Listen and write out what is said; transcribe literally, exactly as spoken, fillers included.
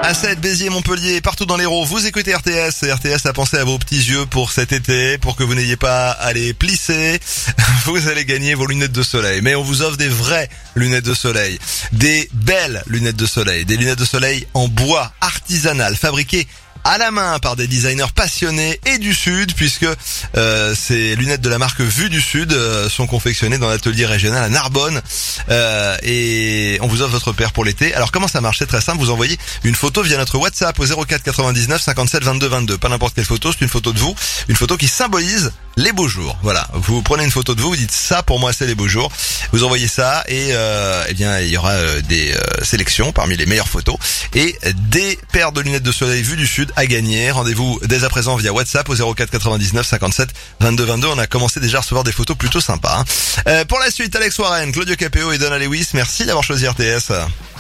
Sète, Béziers, Montpellier, partout dans l'Hérault, vous écoutez R T S. R T S a pensé à vos petits yeux pour cet été, pour que vous n'ayez pas à les plisser. Vous allez gagner vos lunettes de soleil. Mais on vous offre des vraies lunettes de soleil. Des belles lunettes de soleil. Des lunettes de soleil en bois artisanal, fabriquées à la main par des designers passionnés et du Sud, puisque euh, ces lunettes de la marque Vue du Sud euh, sont confectionnées dans l'atelier régional à Narbonne, euh, et on vous offre votre paire pour l'été. Alors comment ça marche? C'est très simple, vous envoyez une photo via notre WhatsApp au zéro quatre quatre-vingt-dix-neuf cinquante-sept vingt-deux vingt-deux. Pas n'importe quelle photo, c'est une photo de vous, une photo qui symbolise les beaux jours. Voilà, vous prenez une photo de vous, vous dites ça pour moi c'est les beaux jours. Vous envoyez ça et euh, eh bien il y aura euh, des euh, sélections parmi les meilleures photos et des paires de lunettes de soleil Vue du Sud à gagner. Rendez-vous dès à présent via WhatsApp au zéro quatre quatre-vingt-dix-neuf cinquante-sept vingt-deux vingt-deux. On a commencé déjà à recevoir des photos plutôt sympas. Hein. Euh, pour la suite, Alex Warren, Claudio Capéo et Donna Lewis, merci d'avoir choisi R T S.